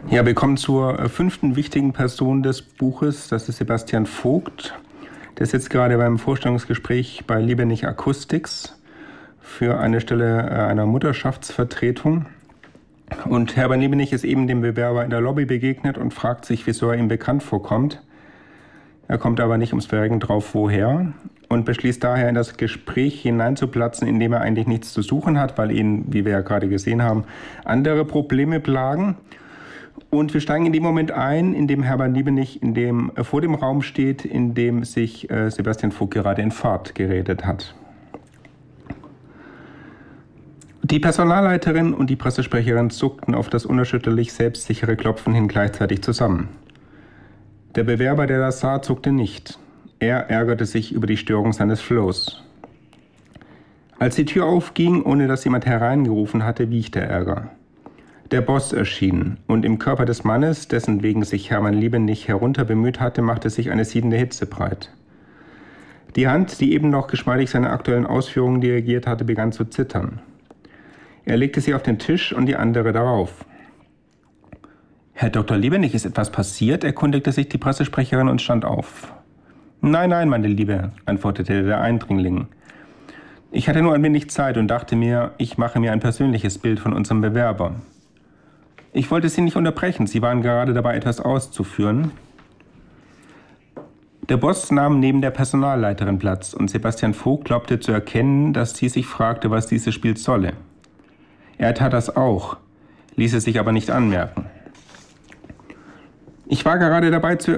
Ja, wir kommen zur fünften wichtigen Person des Buches. Das ist Sebastian Vogt. Der sitzt gerade beim Vorstellungsgespräch bei Liebenich Acoustics für eine Stelle einer Mutterschaftsvertretung. Und Hermann Liebenich ist eben dem Bewerber in der Lobby begegnet und fragt sich, wieso er ihm bekannt vorkommt. Er kommt aber nicht ums Verrecken drauf, woher, und beschließt daher, in das Gespräch hineinzuplatzen, in dem er eigentlich nichts zu suchen hat, weil ihn, wie wir ja gerade gesehen haben, andere Probleme plagen. Und wir steigen in dem Moment ein, in dem Hermann Liebenich vor dem Raum steht, in dem sich Sebastian Vogt gerade in Fahrt geredet hat. Die Personalleiterin und die Pressesprecherin zuckten auf das unerschütterlich selbstsichere Klopfen hin gleichzeitig zusammen. Der Bewerber, der das sah, zuckte nicht. Er ärgerte sich über die Störung seines Flows. Als die Tür aufging, ohne dass jemand hereingerufen hatte, wich der Ärger. Der Boss erschien, und im Körper des Mannes, dessen wegen sich Hermann Liebenich herunter bemüht hatte, machte sich eine siedende Hitze breit. Die Hand, die eben noch geschmeidig seine aktuellen Ausführungen dirigiert hatte, begann zu zittern. Er legte sie auf den Tisch und die andere darauf. »Herr Dr. Liebenich, ist etwas passiert?« erkundigte sich die Pressesprecherin und stand auf. »Nein, nein, meine Liebe«, antwortete der Eindringling. »Ich hatte nur ein wenig Zeit und dachte mir, ich mache mir ein persönliches Bild von unserem Bewerber. Ich wollte Sie nicht unterbrechen, Sie waren gerade dabei, etwas auszuführen.« Der Boss nahm neben der Personalleiterin Platz und Sebastian Vogt glaubte zu erkennen, dass sie sich fragte, was dieses Spiel solle. Er tat das auch, ließ es sich aber nicht anmerken. Ich war gerade dabei zu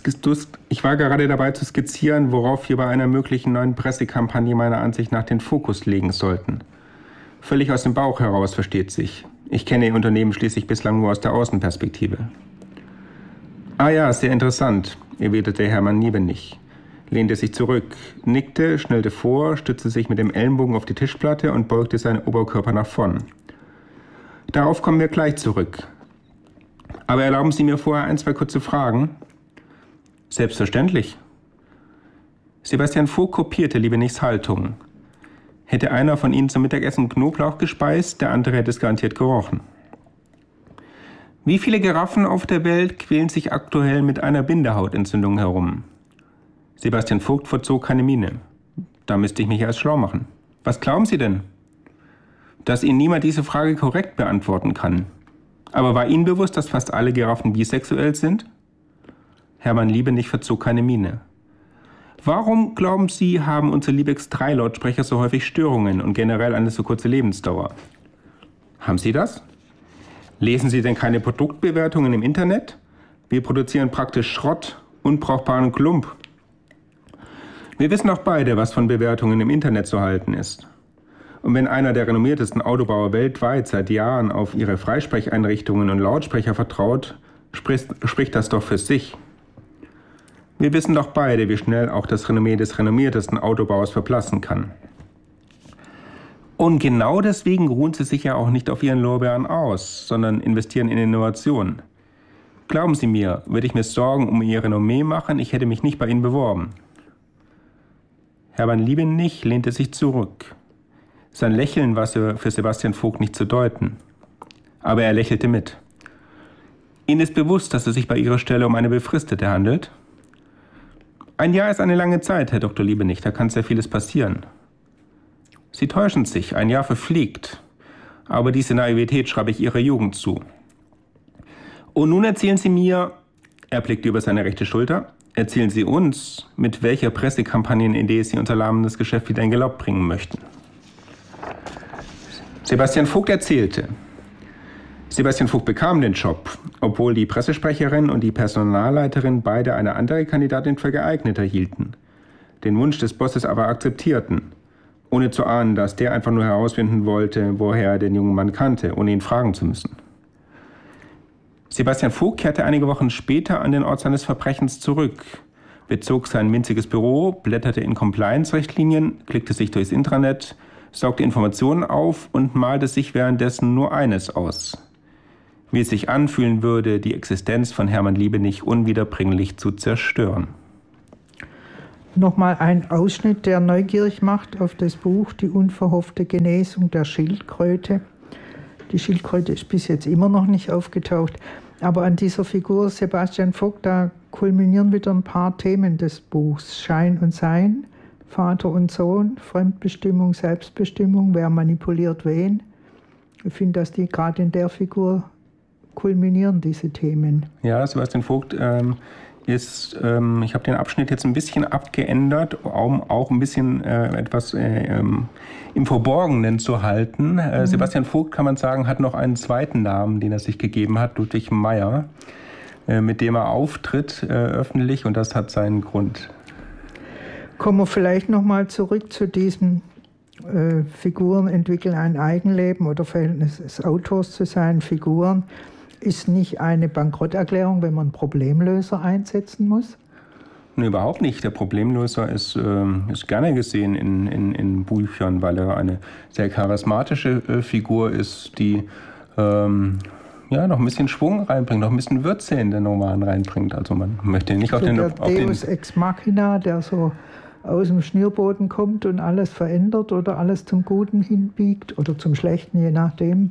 skizzieren, worauf wir bei einer möglichen neuen Pressekampagne meiner Ansicht nach den Fokus legen sollten. Völlig aus dem Bauch heraus, versteht sich. Ich kenne Ihr Unternehmen schließlich bislang nur aus der Außenperspektive. Ah ja, sehr interessant, erwiderte Hermann Liebenich, lehnte sich zurück, nickte, schnellte vor, stützte sich mit dem Ellenbogen auf die Tischplatte und beugte seinen Oberkörper nach vorn. Darauf kommen wir gleich zurück. Aber erlauben Sie mir vorher ein, zwei kurze Fragen? Selbstverständlich. Sebastian Vogt kopierte Liebenichs Haltung. Hätte einer von Ihnen zum Mittagessen Knoblauch gespeist, der andere hätte es garantiert gerochen. Wie viele Giraffen auf der Welt quälen sich aktuell mit einer Bindehautentzündung herum? Sebastian Vogt verzog keine Miene. Da müsste ich mich erst schlau machen. Was glauben Sie denn? Dass Ihnen niemand diese Frage korrekt beantworten kann. Aber war Ihnen bewusst, dass fast alle Giraffen bisexuell sind? Hermann Liebenich verzog keine Miene. Warum, glauben Sie, haben unsere Liebex-3-Lautsprecher so häufig Störungen und generell eine so kurze Lebensdauer? Haben Sie das? Lesen Sie denn keine Produktbewertungen im Internet? Wir produzieren praktisch Schrott, unbrauchbaren Klump. Wir wissen auch beide, was von Bewertungen im Internet zu halten ist. Und wenn einer der renommiertesten Autobauer weltweit seit Jahren auf ihre Freisprecheinrichtungen und Lautsprecher vertraut, spricht das doch für sich. Wir wissen doch beide, wie schnell auch das Renommee des renommiertesten Autobauers verblassen kann. Und genau deswegen ruhen sie sich ja auch nicht auf ihren Lorbeeren aus, sondern investieren in Innovation. Glauben Sie mir, würde ich mir Sorgen um Ihr Renommee machen, ich hätte mich nicht bei Ihnen beworben. Hermann Liebenich lehnte sich zurück. Sein Lächeln war für Sebastian Vogt nicht zu deuten. Aber er lächelte mit. Ihnen ist bewusst, dass es sich bei Ihrer Stelle um eine befristete handelt? Ein Jahr ist eine lange Zeit, Herr Dr. Liebenich, da kann sehr vieles passieren. Sie täuschen sich, ein Jahr verfliegt. Aber diese Naivität schreibe ich Ihrer Jugend zu. Und nun erzählen Sie mir, er blickte über seine rechte Schulter, erzählen Sie uns, mit welcher Pressekampagnenidee Sie unser lahmendes Geschäft wieder in Galopp bringen möchten. Sebastian Vogt erzählte. Sebastian Vogt bekam den Job, obwohl die Pressesprecherin und die Personalleiterin beide eine andere Kandidatin für geeigneter hielten, den Wunsch des Bosses aber akzeptierten, ohne zu ahnen, dass der einfach nur herausfinden wollte, woher er den jungen Mann kannte, ohne ihn fragen zu müssen. Sebastian Vogt kehrte einige Wochen später an den Ort seines Verbrechens zurück, bezog sein winziges Büro, blätterte in Compliance-Richtlinien, klickte sich durchs Intranet, saugte Informationen auf und malte sich währenddessen nur eines aus: wie es sich anfühlen würde, die Existenz von Hermann Liebenich unwiederbringlich zu zerstören. Nochmal ein Ausschnitt, der neugierig macht auf das Buch Die unverhoffte Genesung der Schildkröte. Die Schildkröte ist bis jetzt immer noch nicht aufgetaucht. Aber an dieser Figur Sebastian Vogt, da kulminieren wieder ein paar Themen des Buchs. Schein und Sein, Vater und Sohn, Fremdbestimmung, Selbstbestimmung, wer manipuliert wen. Ich finde, dass die gerade in der Figur kulminieren, diese Themen. Ja, Sebastian Vogt ich habe den Abschnitt jetzt ein bisschen abgeändert, um auch ein bisschen etwas im Verborgenen zu halten. Sebastian Vogt, kann man sagen, hat noch einen zweiten Namen, den er sich gegeben hat, Ludwig Meyer, mit dem er auftritt öffentlich, und das hat seinen Grund. Kommen wir vielleicht nochmal zurück zu diesem Figuren entwickeln ein Eigenleben oder Verhältnis des Autors zu seinen Figuren. Ist nicht eine Bankrotterklärung, wenn man Problemlöser einsetzen muss? Nee, überhaupt nicht. Der Problemlöser ist gerne gesehen in Büchern, weil er eine sehr charismatische Figur ist, die noch ein bisschen Schwung reinbringt, noch ein bisschen Würze in den Roman reinbringt. Also man möchte nicht so auf den... Der Deus Ex Machina, der so aus dem Schnürboden kommt und alles verändert oder alles zum Guten hinbiegt oder zum Schlechten, je nachdem.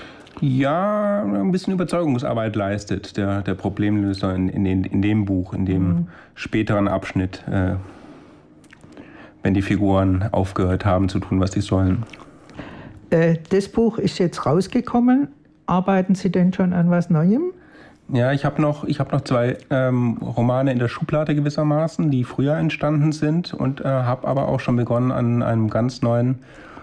Ja, ein bisschen Überzeugungsarbeit leistet der Problemlöser in dem Buch, in dem späteren Abschnitt, wenn die Figuren aufgehört haben zu tun, was sie sollen. Das Buch ist jetzt rausgekommen. Arbeiten Sie denn schon an was Neuem? Ja, ich habe noch 2 Romane in der Schublade gewissermaßen, die früher entstanden sind, und habe aber auch schon begonnen, an einem ganz neuen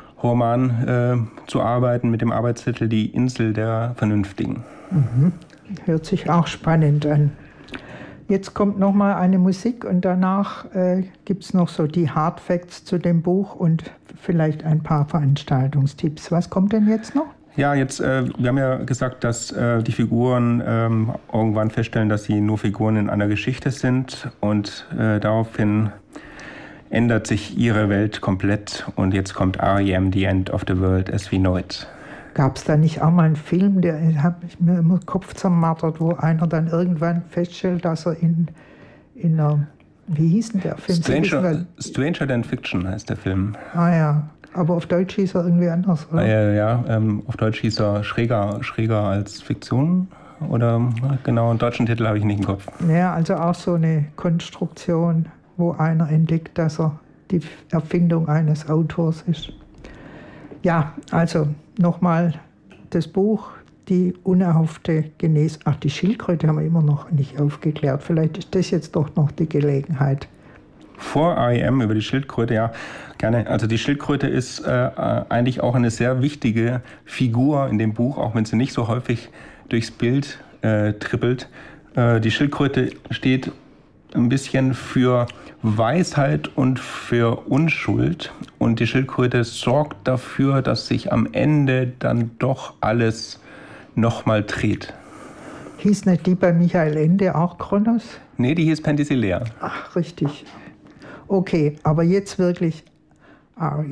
Roman zu arbeiten mit dem Arbeitstitel Die Insel der Vernünftigen. Hört sich auch spannend an. Jetzt kommt noch mal eine Musik und danach gibt es noch so die Hard Facts zu dem Buch und vielleicht ein paar Veranstaltungstipps. Was kommt denn jetzt noch? Ja, wir haben ja gesagt, dass die Figuren irgendwann feststellen, dass sie nur Figuren in einer Geschichte sind, und daraufhin ändert sich ihre Welt komplett, und jetzt kommt R.E.M. The End of the World as We Know It. Gab es da nicht auch mal einen Film, der hat mich mir immer den Kopf zermartert, wo einer dann irgendwann feststellt, dass er in einer, wie hieß denn der Film? Stranger Than Fiction heißt der Film. Ah ja, aber auf Deutsch hieß er irgendwie anders, oder? Ja, auf Deutsch hieß er Schräger als Fiktion. Oder genau, einen deutschen Titel habe ich nicht im Kopf. Ja, also auch so eine Konstruktion, wo einer entdeckt, dass er die Erfindung eines Autors ist. Ja, also nochmal das Buch, die unerhoffte Genesung. Ach, die Schildkröte haben wir immer noch nicht aufgeklärt. Vielleicht ist das jetzt doch noch die Gelegenheit. Vor R.E.M. über die Schildkröte, ja, gerne. Also die Schildkröte ist eigentlich auch eine sehr wichtige Figur in dem Buch, auch wenn sie nicht so häufig durchs Bild trippelt. Die Schildkröte steht ein bisschen für Weisheit und für Unschuld. Und die Schildkröte sorgt dafür, dass sich am Ende dann doch alles nochmal dreht. Hieß nicht die bei Michael Ende auch Kronos? Nee, die hieß Penthesilea. Ach, richtig. Okay, aber jetzt wirklich